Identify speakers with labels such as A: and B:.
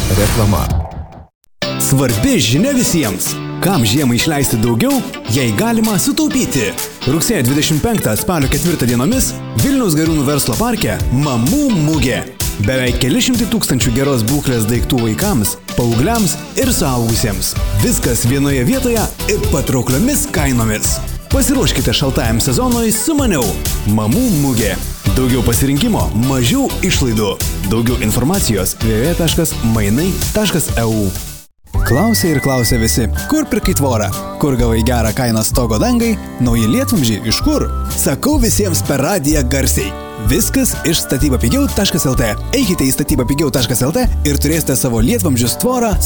A: Reklama. Svarbi žinia visiems. Kam žiemą išleisti daugiau, jei galima sutaupyti. Rugsėjo 25 spalio 4 dienomis Vilniaus Gariūnų verslo parke Mamų mugė. Beveik keli šimtai tūkstančių geros būklės daiktų vaikams, paaugliams ir suaugusiems. Viskas vienoje vietoje ir patraukliomis kainomis. Pasiruoškite šaltajam sezonui su maniau. Mamų mugė. Daugiau pasirinkimo, mažiau išlaidų. Daugiau informacijos www.mainai.eu. Klausia ir klausia visi, kur pirkai tvorą, kur gavai gerą kainą stogo dangai, nauji lietvamzdžiai iš kur? Sakau visiems per radiją garsiai. Viskas iš statybapigiau.lt. Eikite į statybapigiau.lt ir turėsite savo lietvamzdžius tvorą